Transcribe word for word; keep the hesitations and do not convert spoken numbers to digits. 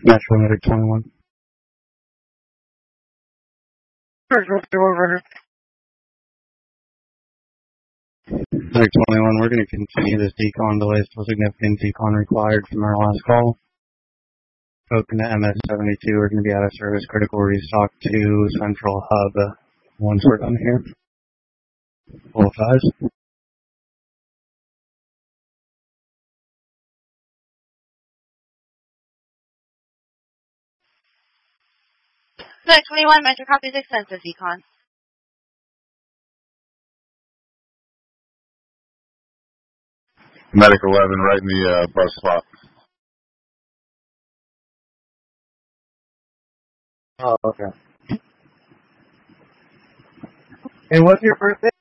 Metro Medic twenty-one. Over. Medic twenty-one, we're going to continue this decon delay. Still significant decon required from our last call. Spoken to M S seventy-two, we're going to be out of service. Critical restock to Central Hub once we're done here. Full size. Medic twenty-one, Metro copies extensive decon. Medic eleven, right in the uh, bus spot. Oh, okay. And what's your first name?